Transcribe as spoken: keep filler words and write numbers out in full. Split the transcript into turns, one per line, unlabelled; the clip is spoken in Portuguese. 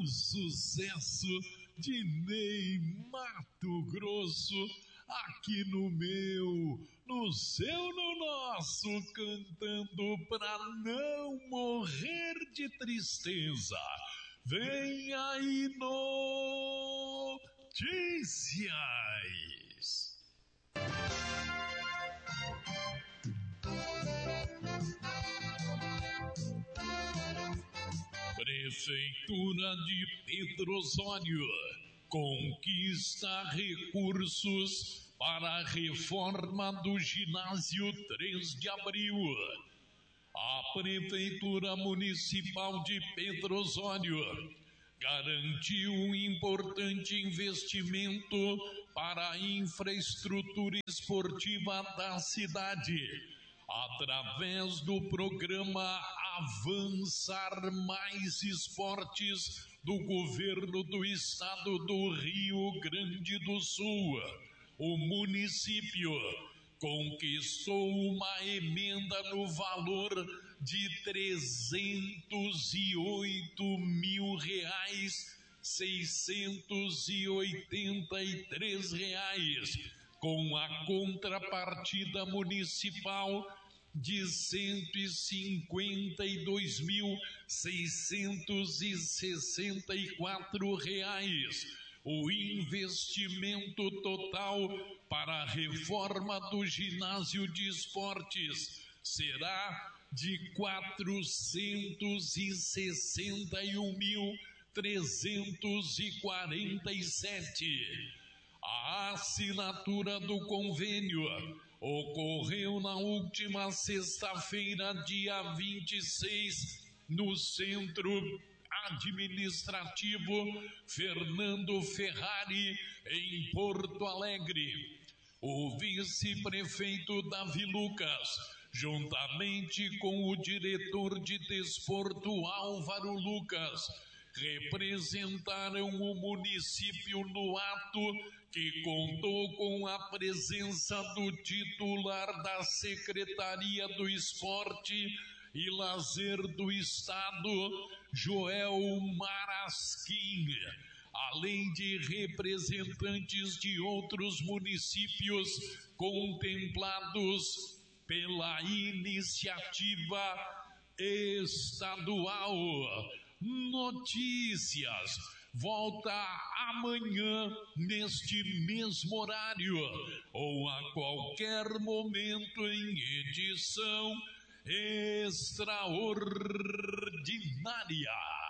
o sucesso de Ney Mato Grosso, aqui no meu, no seu, no nosso, cantando pra não morrer de tristeza. Vem aí notícias. Prefeitura de Pedro Osório conquista recursos para a reforma do ginásio três de abril. A Prefeitura Municipal de Pedro Osório garantiu um importante investimento para a infraestrutura esportiva da cidade, através do programa Avançar Mais Esportes do Governo do Estado do Rio Grande do Sul. O município conquistou uma emenda no valor de trezentos e oito mil reais, seiscentos e oitenta e três reais, com a contrapartida municipal de cento e cinquenta e dois mil, seiscentos e sessenta e quatro reais. O investimento total para a reforma do ginásio de esportes será de quatrocentos e sessenta e um mil, trezentos e quarenta e sete. A assinatura do convênio ocorreu na última sexta-feira, dia vinte e seis, no Centro Administrativo Fernando Ferrari, em Porto Alegre. O vice-prefeito Davi Lucas, juntamente com o diretor de desporto Álvaro Lucas, representaram o município no ato, que contou com a presença do titular da Secretaria do Esporte e Lazer do Estado, Joel Marasquim, além de representantes de outros municípios contemplados pela iniciativa estadual. Notícias volta amanhã neste mesmo horário ou a qualquer momento em edição extraordinária.